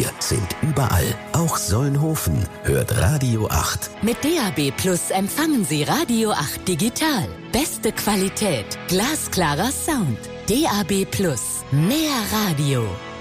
Wir sind überall, auch Solnhofen hört Radio 8. Mit DAB Plus empfangen Sie Radio 8 digital. Beste Qualität, glasklarer Sound. DAB Plus, mehr Radio.